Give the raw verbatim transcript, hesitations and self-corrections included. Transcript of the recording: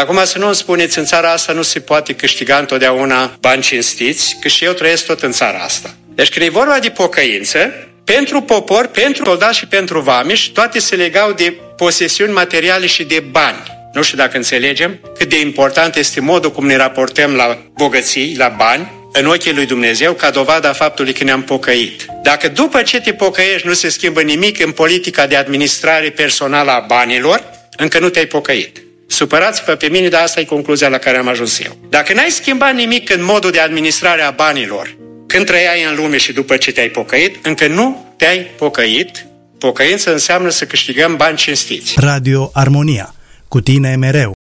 Acum să nu îmi spuneți, în țara asta nu se poate câștiga întotdeauna bani cinstiți, că și eu trăiesc tot în țara asta. Deci când e vorba de pocăință, pentru popor, pentru soldați și pentru vameși, toate se legau de posesiuni materiale și de bani. Nu știu dacă înțelegem cât de important este modul cum ne raportăm la bogății, la bani, în ochii lui Dumnezeu, ca dovada faptului că ne-am pocăit. Dacă după ce te pocăiești nu se schimbă nimic în politica de administrare personală a banilor, încă nu te-ai pocăit. Supărați-vă pe mine, dar asta e concluzia la care am ajuns eu. Dacă n-ai schimbat nimic în modul de administrare a banilor, când trăiai în lume și după ce te-ai pocăit, încă nu te-ai pocăit. Pocăință înseamnă să câștigăm bani cinstiți. Radio Armonia. Cu tine mereu.